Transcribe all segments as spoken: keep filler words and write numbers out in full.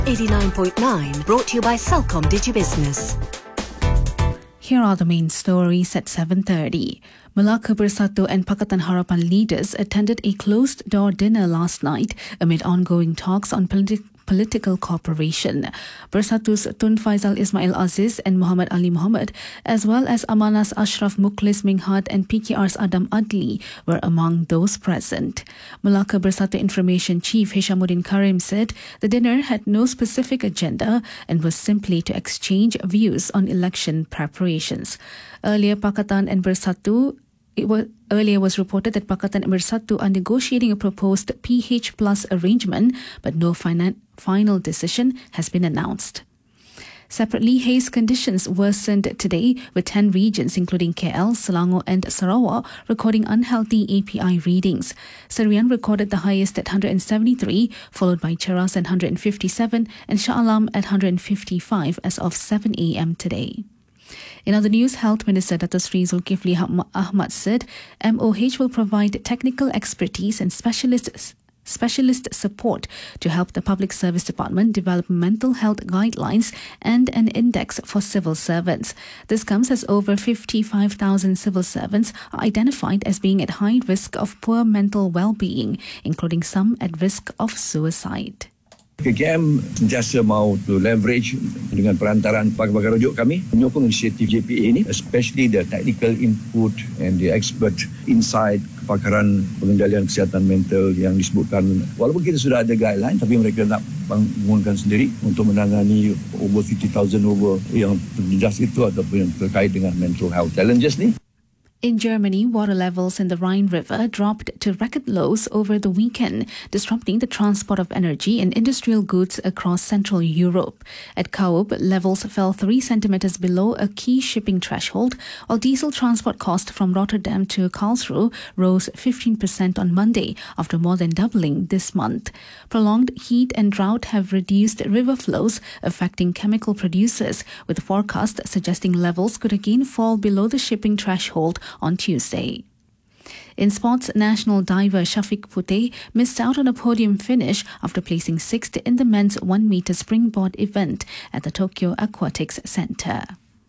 eighty-nine point nine brought to you by Celcom DigiBusiness. Here are the main stories at seven thirty. Melaka Bersatu and Pakatan Harapan leaders attended a closed-door dinner last night amid ongoing talks on politi- political cooperation. Bersatu's Tun Faisal Ismail Aziz and Muhammad Ali Muhammad, as well as Amanah's Ashraf Mukhlis Minghat and P K R's Adam Adli, were among those present. Melaka Bersatu Information Chief Hishamuddin Karim said the dinner had no specific agenda and was simply to exchange views on election preparations. Earlier, Pakatan and Bersatu It was, earlier was reported that Pakatan and Bersatu are negotiating a proposed P H Plus arrangement, but no finan- final decision has been announced. Separately, haze conditions worsened today, with ten regions including K L, Selangor and Sarawak recording unhealthy A P I readings. Serian recorded the highest at one hundred seventy-three, followed by Cheras at one hundred fifty-seven and Shah Alam at one hundred fifty-five as of seven a.m. today. In other news, Health Minister Dato Sri Zulkifli Ahmad said M O H will provide technical expertise and specialist specialist support to help the Public Service Department develop mental health guidelines and an index for civil servants. This comes as over fifty-five thousand civil servants are identified as being at high risk of poor mental well-being, including some at risk of suicide. K K M sentiasa mahu to leverage dengan perantaraan pakar-pakar rujuk kami menyokong inisiatif J P A ini, especially the technical input and the expert insight kepakaran pengendalian kesihatan mental yang disebutkan. Walaupun kita sudah ada guideline, tapi mereka nak bangunkan sendiri untuk menangani over fifty thousand over yang terjejas itu ataupun yang terkait dengan mental health challenges ni. In Germany, water levels in the Rhine River dropped to record lows over the weekend, disrupting the transport of energy and industrial goods across Central Europe. At Kaub, levels fell three centimeters below a key shipping threshold, while diesel transport cost from Rotterdam to Karlsruhe rose fifteen percent on Monday, after more than doubling this month. Prolonged heat and drought have reduced river flows, affecting chemical producers, with forecasts suggesting levels could again fall below the shipping threshold on Tuesday. In sports, national diver Shafiq Puteh missed out on a podium finish after placing sixth in the men's one-meter springboard event at the Tokyo Aquatics Center.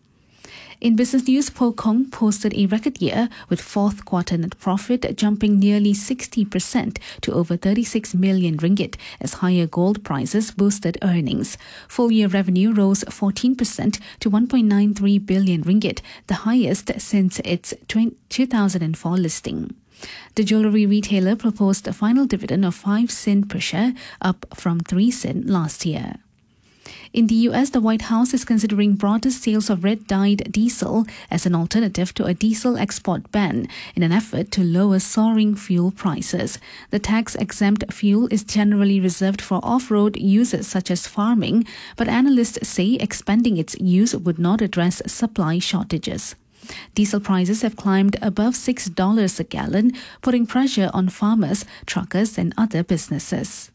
In business news, Pokong posted a record year with fourth quarter net profit jumping nearly sixty percent to over thirty-six million ringgit as higher gold prices boosted earnings. Full year revenue rose fourteen percent to one point nine three billion ringgit, the highest since its two thousand four listing. The jewellery retailer proposed a final dividend of five sen per share, up from three sen last year. In the U S, the White House is considering broader sales of red-dyed diesel as an alternative to a diesel export ban in an effort to lower soaring fuel prices. The tax-exempt fuel is generally reserved for off-road uses such as farming, but analysts say expanding its use would not address supply shortages. Diesel prices have climbed above six dollars a gallon, putting pressure on farmers, truckers and other businesses.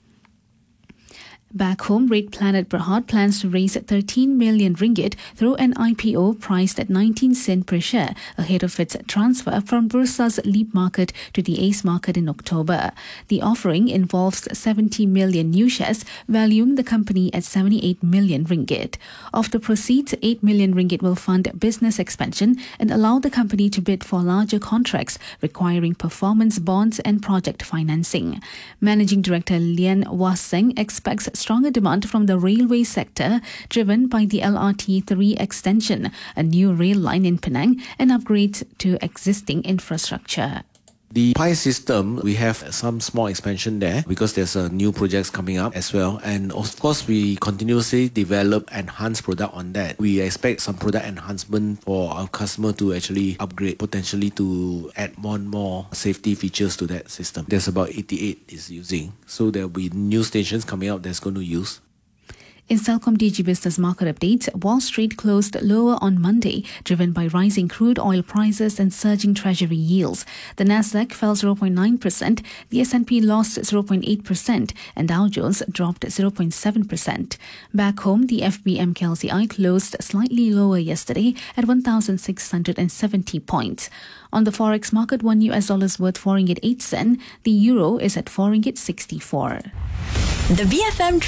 Back home, Red Planet Berhad plans to raise thirteen million ringgit through an I P O priced at nineteen sen per share ahead of its transfer from Bursa's Leap Market to the ACE Market in October. The offering involves seventy million new shares, valuing the company at seventy-eight million ringgit. Of the proceeds, eight million ringgit will fund business expansion and allow the company to bid for larger contracts requiring performance bonds and project financing. Managing Director Lian Waseng expects stronger demand from the railway sector, driven by the L R T three extension, a new rail line in Penang, and upgrades to existing infrastructure. The P I system, we have some small expansion there because there's a new projects coming up as well. And of course, we continuously develop enhanced product on that. We expect some product enhancement for our customer to actually upgrade, potentially to add more and more safety features to that system. There's about eighty-eight is using. So there'll be new stations coming up that's going to use. In Celcom DigiBusiness market updates, Wall Street closed lower on Monday, driven by rising crude oil prices and surging treasury yields. The Nasdaq fell zero point nine percent, the S and P lost zero point eight percent, and Dow Jones dropped zero point seven percent. Back home, the F B M K L C I closed slightly lower yesterday at one thousand six hundred seventy points. On the forex market, one U S dollar is worth four ringgit eight cents. The euro is at four ringgit sixty-four. The B F M